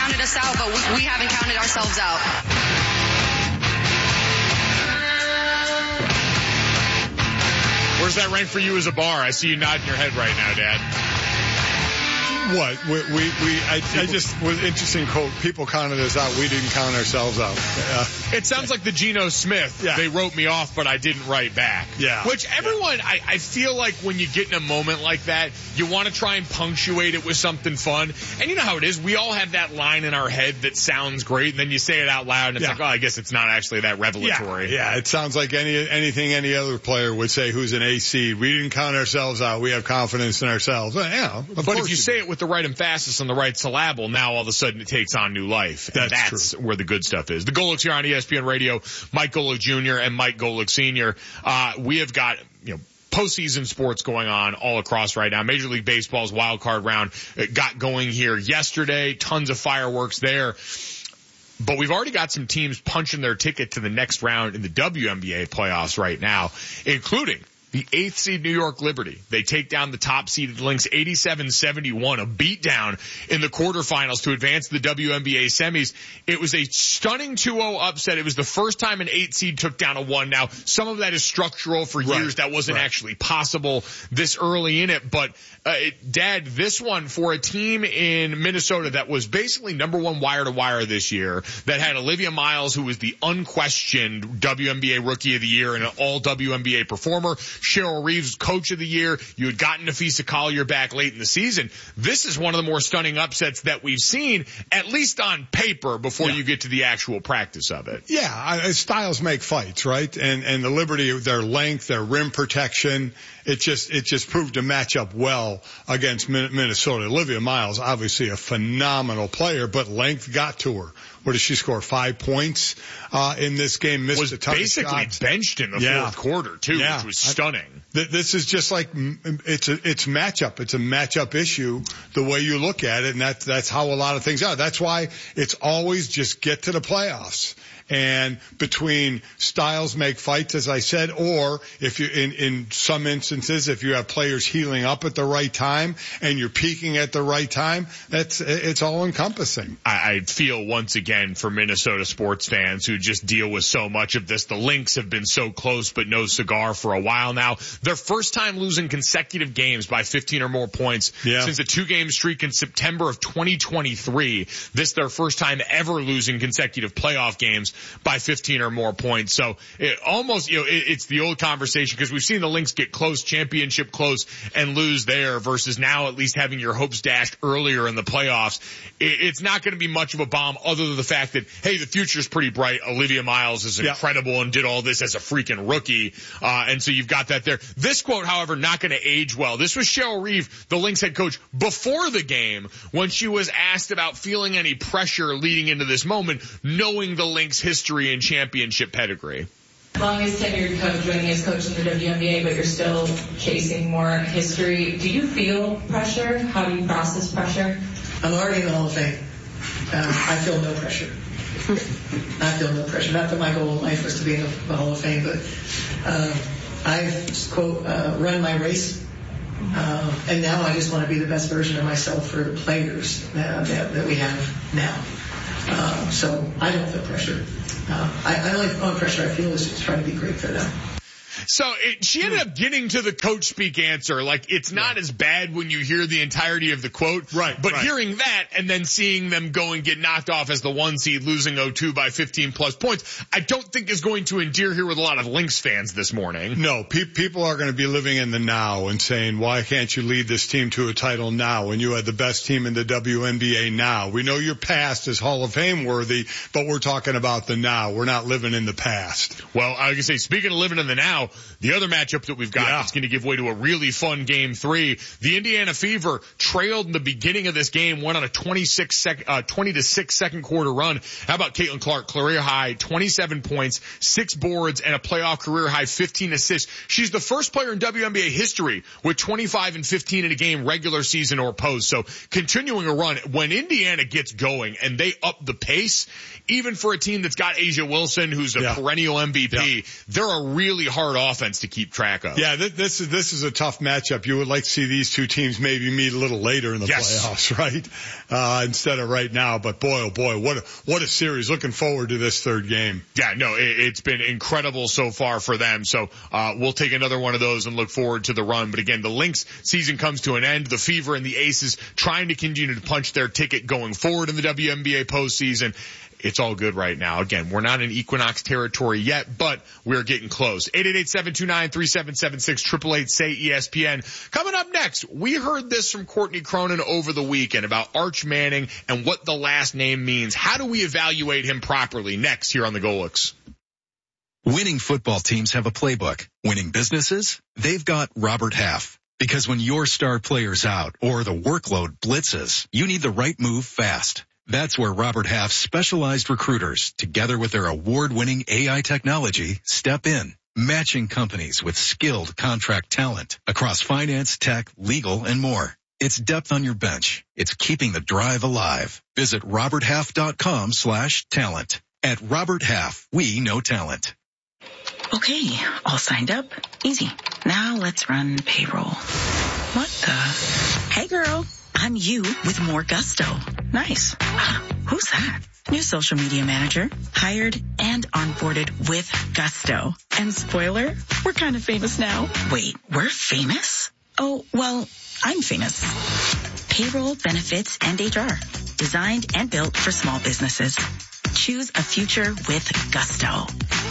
counted us out, but we haven't counted ourselves out. Where's that rank for you as a bar? I see you nodding your head right now, Dad. What? I just was interesting quote. People counted us out. We didn't count ourselves out. It sounds like the Geno Smith. Yeah. They wrote me off, but I didn't write back. Yeah. Which everyone, I feel like when you get in a moment like that, you want to try and punctuate it with something fun. And you know how it is. We all have that line in our head that sounds great, and then you say it out loud, and it's like, oh, I guess it's not actually that revelatory. Yeah. It sounds like anything any other player would say who's an A seed. We didn't count ourselves out. We have confidence in ourselves. Yeah. But if you say it with the right emphasis on the right syllable, now all of a sudden it takes on new life. That's true. Where the good stuff is. The Golics here on ESPN Radio, Mike Golic Jr. and Mike Golic Sr. We have got, postseason sports going on all across right now. Major League Baseball's wild card round got going here yesterday. Tons of fireworks there. But we've already got some teams punching their ticket to the next round in the WNBA playoffs right now, including the 8th seed New York Liberty. They take down the top seeded Lynx 87-71, a beatdown in the quarterfinals to advance to the WNBA semis. It was a stunning 2-0 upset. It was the first time an 8 seed took down a 1. Now, some of that is structural for years. That wasn't actually possible this early in it. But, Dad, this one for a team in Minnesota that was basically number one wire to wire this year, that had Olivia Miles, who was the unquestioned WNBA Rookie of the Year and an all WNBA performer. Cheryl Reeves, Coach of the Year. You had gotten Nafisa Collier back late in the season. This is one of the more stunning upsets that we've seen, at least on paper, before you get to the actual practice of it. Yeah, styles make fights, right? And the Liberty, their length, their rim protection, it just proved to match up well against Minnesota. Olivia Miles, obviously a phenomenal player, but length got to her. What did she score? 5 points in this game. Missed a ton of shots. Basically benched in the fourth quarter too, which was stunning. This is just like it's matchup. It's a matchup issue the way you look at it, and that's how a lot of things are. That's why it's always just get to the playoffs. And between styles make fights, as I said, or if you, in some instances, if you have players healing up at the right time and you're peaking at the right time, it's all encompassing. I feel once again for Minnesota sports fans who just deal with so much of this. The Lynx have been so close, but no cigar for a while now. Their first time losing consecutive games by 15 or more points since a 2-game streak in September of 2023. This their first time ever losing consecutive playoff games by 15 or more points. So it almost, it's the old conversation because we've seen the Lynx get close, championship close, and lose there versus now at least having your hopes dashed earlier in the playoffs. It's not going to be much of a bomb other than the fact that, hey, the future's pretty bright. Olivia Miles is incredible and did all this as a freaking rookie. And so you've got that there. This quote, however, not going to age well. This was Cheryl Reeve, the Lynx head coach, before the game when she was asked about feeling any pressure leading into this moment, knowing the Lynx history and championship pedigree. Longest tenured coach, winningest coach in the WNBA, but you're still chasing more history. Do you feel pressure? How do you process pressure? I'm already in the Hall of Fame. I feel no pressure. I feel no pressure. Not that my goal in life was to be in the Hall of Fame, but I've, quote, run my race. And now I just want to be the best version of myself for the players that we have now. So I don't feel pressure. I only feel pressure I feel is just trying to be great for them. So she ended up getting to the coach speak answer. Like, it's not as bad when you hear the entirety of the quote. Right. But hearing that and then seeing them go and get knocked off as the 1 seed, losing 0-2 by 15 plus points, I don't think is going to endear here with a lot of Lynx fans this morning. No, people are going to be living in the now and saying, why can't you lead this team to a title now when you had the best team in the WNBA now? We know your past is Hall of Fame worthy, but we're talking about the now. We're not living in the past. Well, I was going to say, speaking of living in the now, the other matchup that we've got that's going to give way to a really fun Game 3. The Indiana Fever trailed in the beginning of this game, went on a 20-6 second quarter run. How about Caitlin Clark, career high, 27 points, 6 boards, and a playoff career high 15 assists. She's the first player in WNBA history with 25 and 15 in a game, regular season or post. So continuing a run. When Indiana gets going and they up the pace, even for a team that's got A'ja Wilson, who's a perennial MVP, they're a really hard hard offense to keep track of. Yeah, this is a tough matchup. You would like to see these two teams maybe meet a little later in the playoffs, right? Instead of right now. But boy, oh boy, what a series. Looking forward to this third game. Yeah, no, it's been incredible so far for them. So, we'll take another one of those and look forward to the run. But again, the Lynx season comes to an end. The Fever and the Aces trying to continue to punch their ticket going forward in the WNBA postseason. It's all good right now. Again, we're not in Equinox territory yet, but we're getting close. 888-729-3776, 888-SAY-ESPN. Coming up next, we heard this from Courtney Cronin over the weekend about Arch Manning and what the last name means. How do we evaluate him properly? Next here on the Golics. Winning football teams have a playbook. Winning businesses, they've got Robert Half. Because when your star player's out or the workload blitzes, you need the right move fast. That's where Robert Half's specialized recruiters, together with their award-winning AI technology, step in, matching companies with skilled contract talent across finance, tech, legal, and more. It's depth on your bench. It's keeping the drive alive. Visit roberthalf.com/talent. At Robert Half, we know talent. Okay, all signed up. Easy. Now let's run payroll. What the? Hey girl, I'm you with more gusto. Nice. Who's that? New social media manager. Hired and onboarded with gusto. And spoiler, we're kind of famous now. Wait, we're famous? Oh, well, I'm famous. Payroll, benefits, and HR. Designed and built for small businesses. Choose a future with gusto.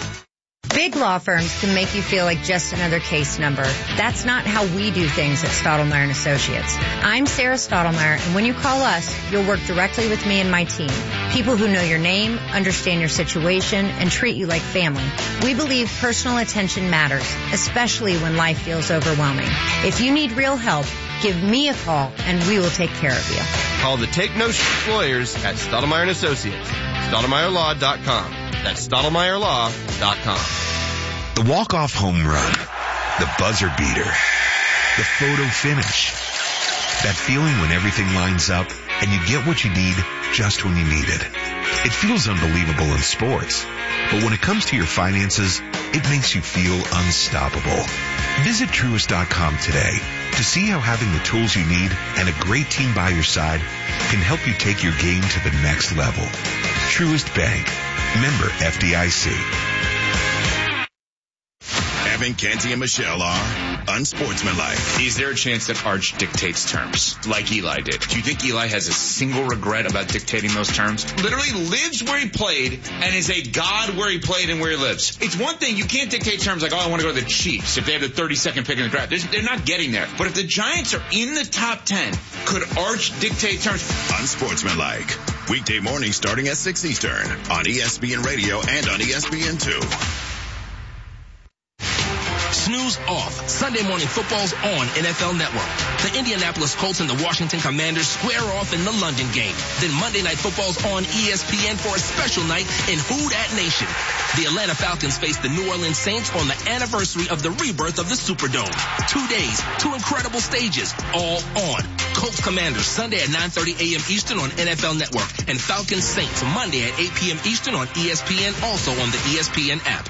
Big law firms can make you feel like just another case number. That's not how we do things at Stottlemyre & Associates. I'm Sarah Stottlemyre, and when you call us, you'll work directly with me and my team. People who know your name, understand your situation, and treat you like family. We believe personal attention matters, especially when life feels overwhelming. If you need real help, give me a call, and we will take care of you. Call the Take No Shit lawyers at Stottlemyre & Associates. StottlemyreLaw.com. That's StottlemyreLaw.com. The walk-off home run, the buzzer beater, the photo finish. That feeling when everything lines up and you get what you need just when you need it. It feels unbelievable in sports, but when it comes to your finances, it makes you feel unstoppable. Visit Truist.com today to see how having the tools you need and a great team by your side can help you take your game to the next level. Truist Bank. Member FDIC. Evan, Canty, and Michelle are unsportsmanlike. Is there a chance that Arch dictates terms like Eli did? Do you think Eli has a single regret about dictating those terms? Literally lives where he played and is a god where he played and where he lives. It's one thing, you can't dictate terms like, oh, I want to go to the Chiefs if they have the 32nd pick in the draft. They're not getting there. But if the Giants are in the top 10, could Arch dictate terms? Unsportsmanlike. Weekday mornings starting at 6 Eastern on ESPN Radio and on ESPN2. Snooze off. Sunday morning football's on NFL Network. The Indianapolis Colts and the Washington Commanders square off in the London game. Then Monday Night Football's on ESPN for a special night in Who Dat Nation. The Atlanta Falcons face the New Orleans Saints on the anniversary of the rebirth of the Superdome. 2 days, 2 incredible stages, all on. Colts Commanders Sunday at 9:30 a.m. Eastern on NFL Network. And Falcons Saints Monday at 8 p.m. Eastern on ESPN, also on the ESPN app.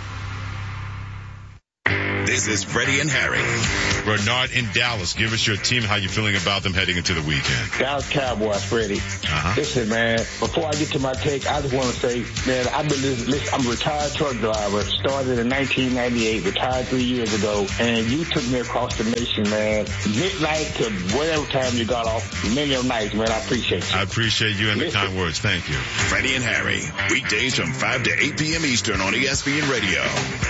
This is Freddie and Harry. Bernard in Dallas. Give us your team, how you feeling about them heading into the weekend. Dallas Cowboys, Freddie. Listen, man, before I get to my take, I just want to say, man, I'm a retired truck driver. Started in 1998, retired 3 years ago, and you took me across the nation, man. Midnight to whatever time you got off. Many of nights, man. I appreciate you. I appreciate you and the kind words. Thank you. Freddie and Harry, weekdays from 5 to 8 p.m. Eastern on ESPN Radio.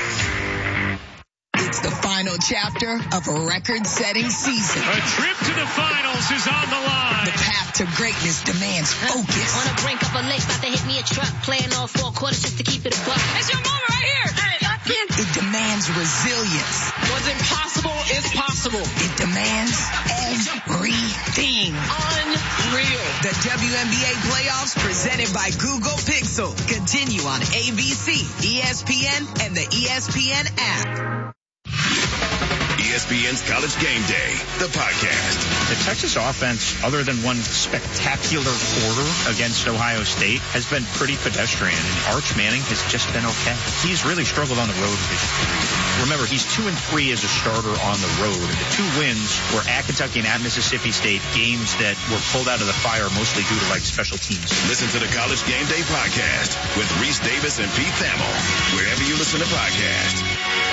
It's the final chapter of a record-setting season. A trip to the finals is on the line. The path to greatness demands focus. On the brink of a lake, about to hit me a truck. Playing all 4 quarters just to keep it a buck. It's your moment right here. It demands resilience. What's impossible is possible. It demands everything. Unreal. The WNBA playoffs presented by Google Pixel continue on ABC, ESPN, and the ESPN app. ESPN's College Game Day, the podcast. The Texas offense, other than one spectacular quarter against Ohio State, has been pretty pedestrian, and Arch Manning has just been okay. He's really struggled on the road this year. Remember, he's 2-3 as a starter on the road. The 2 wins were at Kentucky and at Mississippi State, games that were pulled out of the fire mostly due to special teams. Listen to the College Game Day podcast with Reese Davis and Pete Thamel, wherever you listen to podcasts.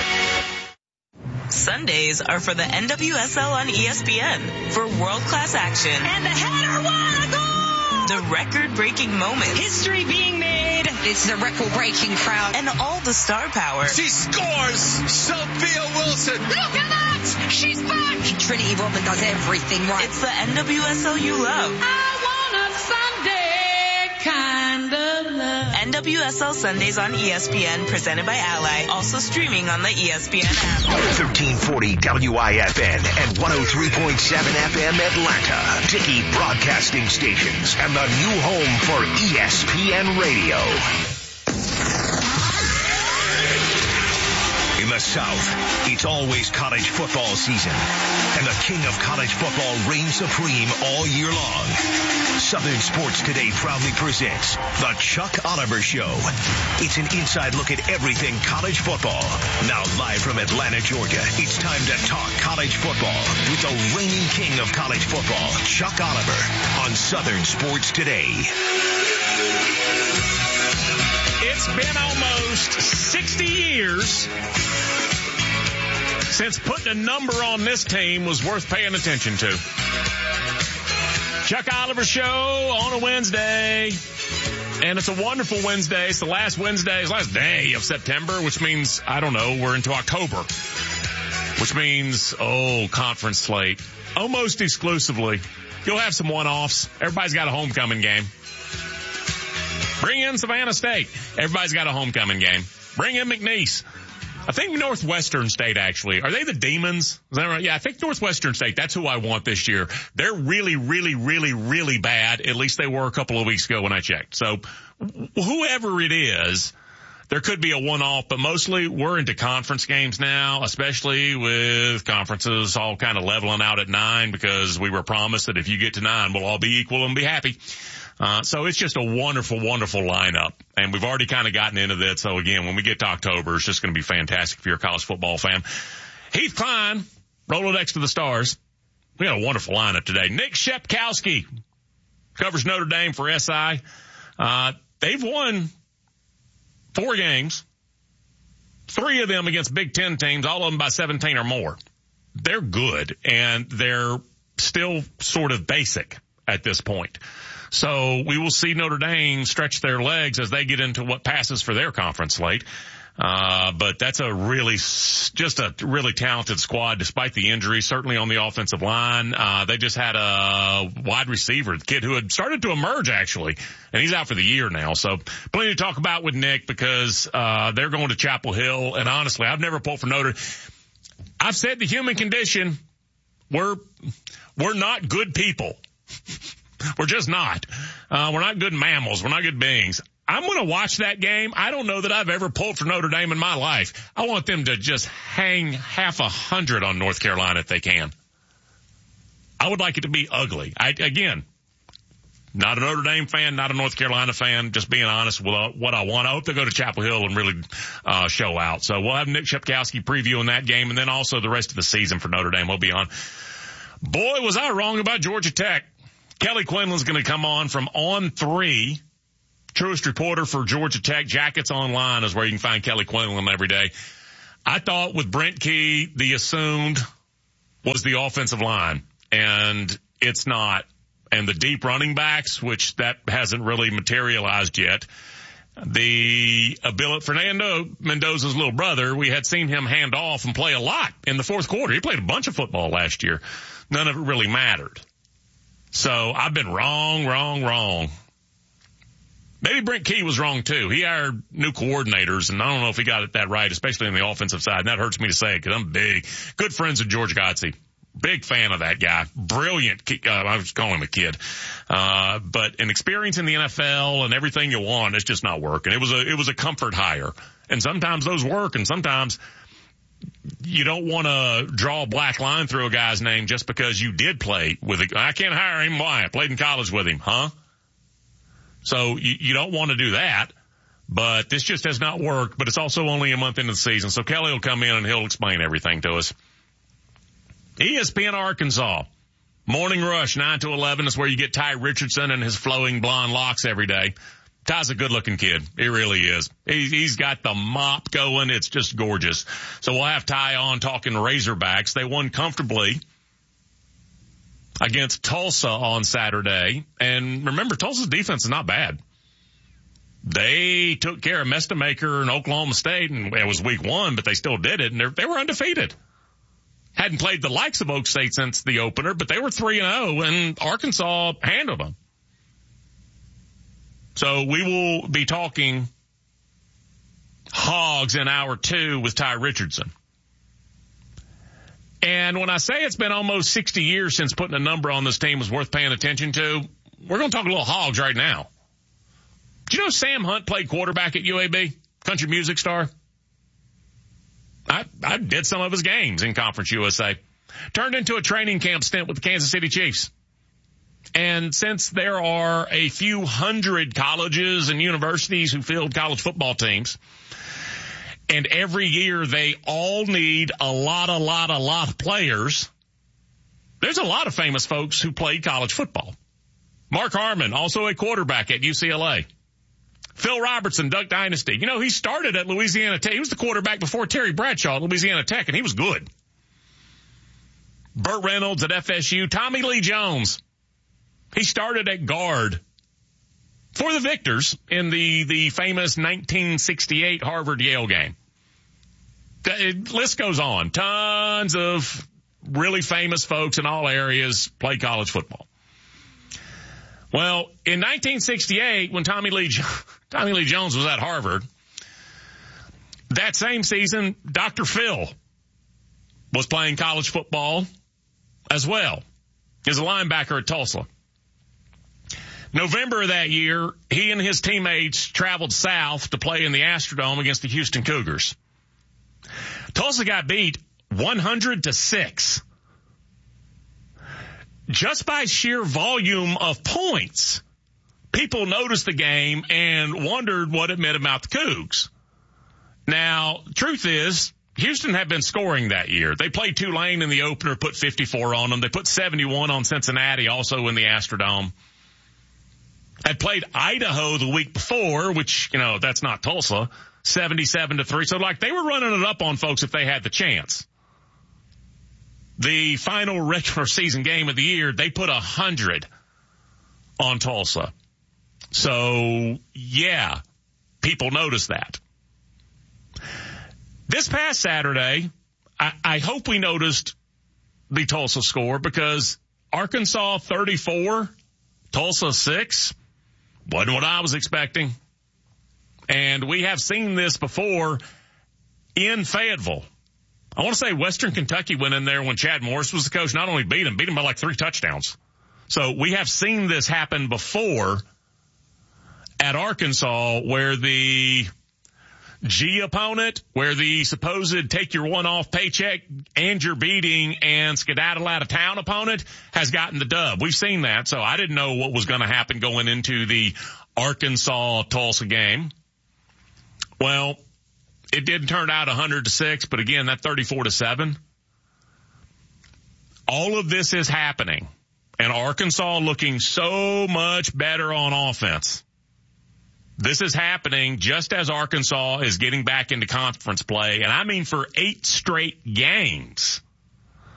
Sundays are for the NWSL on ESPN for world-class action. And the header, what a goal! The record-breaking moments. History being made. It's the record-breaking crowd. And all the star power. She scores! Sophia Wilson! Look at that! She's back! Trinity Rodman does everything right. It's the NWSL you love. I want a Sunday kind of love. NWSL Sundays on ESPN, presented by Ally. Also streaming on the ESPN app. 1340 WIFN and 103.7 FM Atlanta. Dickey Broadcasting Stations and the new home for ESPN Radio. In the South, it's always college football season, and the king of college football reigns supreme all year long. Southern Sports Today proudly presents The Chuck Oliver Show. It's an inside look at everything college football. Now live from Atlanta, Georgia, it's time to talk college football with the reigning king of college football, Chuck Oliver, on Southern Sports Today. It's been almost 60 years since putting a number on this team was worth paying attention to. Chuck Oliver Show on a Wednesday. And it's a wonderful Wednesday. It's the last day of September, which means, I don't know, we're into October. Which means, conference slate. Almost exclusively. You'll have some one-offs. Everybody's got a homecoming game. Bring in Savannah State. Everybody's got a homecoming game. Bring in McNeese. I think Northwestern State, actually. Are they the Demons? Is that right? Yeah, I think Northwestern State. That's who I want this year. They're really, really, really, really bad. At least they were a couple of weeks ago when I checked. So whoever it is, there could be a one-off, but mostly we're into conference games now, especially with conferences all kind of leveling out at 9 because we were promised that if you get to 9, we'll all be equal and be happy. So it's just a wonderful, wonderful lineup. And we've already kind of gotten into that. So again, when we get to October, it's just going to be fantastic if you're a college football fan. Heath Klein, Rolodex to the Stars. We got a wonderful lineup today. Nick Shepkowski covers Notre Dame for SI. They've won 4 games, 3 of them against Big Ten teams, all of them by 17 or more. They're good, and they're still sort of basic at this point. So we will see Notre Dame stretch their legs as they get into what passes for their conference slate. But that's just a really talented squad despite the injuries, certainly on the offensive line. They just had a wide receiver, the kid who had started to emerge actually, and he's out for the year now. So plenty to talk about with Nick because, they're going to Chapel Hill. And honestly, I've never pulled for Notre. I've said the human condition, we're not good people. We're just not. We're not good mammals. We're not good beings. I'm going to watch that game. I don't know that I've ever pulled for Notre Dame in my life. I want them to just hang 100 on North Carolina if they can. I would like it to be ugly. Again, not a Notre Dame fan, not a North Carolina fan, just being honest with what I want. I hope they go to Chapel Hill and really show out. So we'll have Nick Shepkowski previewing that game and then also the rest of the season for Notre Dame. We'll be on. Boy, was I wrong about Georgia Tech. Kelly Quinlan's going to come on from On 3, truest reporter for Georgia Tech. Jackets Online is where you can find Kelly Quinlan every day. I thought with Brent Key, the assumed was the offensive line, and it's not. And the deep running backs, which that hasn't really materialized yet. The ability, Fernando Mendoza's little brother, we had seen him hand off and play a lot in the fourth quarter. He played a bunch of football last year. None of it really mattered. So I've been wrong. Maybe Brent Key was wrong too. He hired new coordinators, and I don't know if he got it that right, especially on the offensive side. And that hurts me to say because I'm good friends with George Godsey. Big fan of that guy. Brilliant. I was calling him a kid. But an experience in the NFL and everything you want, it's just not working. It was a comfort hire. And sometimes those work and sometimes you don't want to draw a black line through a guy's name just because you did play with him. I can't hire him. Why? I played in college with him, huh? So you don't want to do that. But this just has not worked. But it's also only a month into the season. So Kelly will come in and he'll explain everything to us. ESPN Arkansas. Morning Rush, 9 to 11 is where you get Ty Richardson and his flowing blonde locks every day. Ty's a good-looking kid. He really is. He's got the mop going. It's just gorgeous. So we'll have Ty on talking Razorbacks. They won comfortably against Tulsa on Saturday. And remember, Tulsa's defense is not bad. They took care of Mestamaker and Oklahoma State, and it was week 1, but they still did it, and they were undefeated. Hadn't played the likes of Oak State since the opener, but they were 3-0, and Arkansas handled them. So we will be talking Hogs in hour 2 with Ty Richardson. And when I say it's been almost 60 years since putting a number on this team was worth paying attention to, we're going to talk a little Hogs right now. Do you know Sam Hunt played quarterback at UAB? Country music star? I did some of his games in Conference USA. Turned into a training camp stint with the Kansas City Chiefs. And since there are a few hundred colleges and universities who field college football teams, and every year they all need a lot of players, there's a lot of famous folks who played college football. Mark Harmon, also a quarterback at UCLA. Phil Robertson, Duck Dynasty. You know, he started at Louisiana Tech. He was the quarterback before Terry Bradshaw at Louisiana Tech, and he was good. Burt Reynolds at FSU. Tommy Lee Jones. He started at guard for the Victors in the famous 1968 Harvard-Yale game. The list goes on. Tons of really famous folks in all areas play college football. Well, in 1968, when Tommy Lee Jones was at Harvard, that same season, Dr. Phil was playing college football as well. He's a linebacker at Tulsa. November of that year, he and his teammates traveled south to play in the Astrodome against the Houston Cougars. Tulsa got beat 100-6. Just by sheer volume of points, people noticed the game and wondered what it meant about the Cougs. Now, truth is, Houston had been scoring that year. They played Tulane in the opener, put 54 on them. They put 71 on Cincinnati, also in the Astrodome. Had played Idaho the week before, which, you know, that's not Tulsa, 77-3. So, like, they were running it up on folks if they had the chance. The final regular season game of the year, they put 100 on Tulsa. So, yeah, people noticed that. This past Saturday, I hope we noticed the Tulsa score because Arkansas 34, Tulsa 6. Wasn't what I was expecting. And we have seen this before in Fayetteville. I want to say Western Kentucky went in there when Chad Morris was the coach, not only beat him by like 3 touchdowns. So we have seen this happen before at Arkansas where the G opponent, where the supposed take your one-off paycheck and your beating and skedaddle out of town opponent has gotten the dub. We've seen that, so I didn't know what was going to happen going into the Arkansas-Tulsa game. Well, it did turn out 100-6, but again, that 34-7. All of this is happening, and Arkansas looking so much better on offense. This is happening just as Arkansas is getting back into conference play, and I mean for 8 straight games.